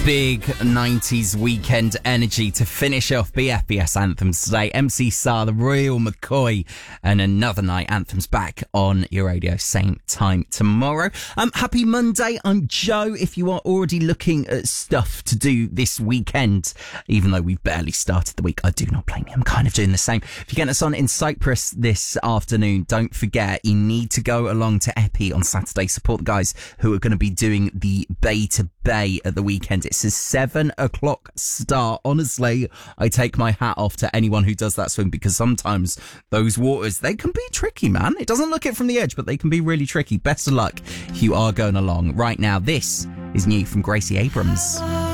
Big 90s weekend energy to finish off BFBS anthems today. MC Sar, The Real McCoy, and Another Night anthems back on your radio same time tomorrow. Happy Monday. I'm Joe. If you are already looking at stuff to do this weekend, even though we've barely started the week, I do not blame you. I'm kind of doing the same. If you're getting us on in Cyprus this afternoon, don't forget you need to go along to Epi on Saturday. Support the guys who are going to be doing the Bay to Bay at the weekend. It's a 7 o'clock start. Honestly, I take my hat off to anyone who does that swim, because sometimes those waters, they can be tricky, man. It doesn't look it from the edge, but they can be really tricky. Best of luck if you are going along. Right now, this is new from Gracie Abrams.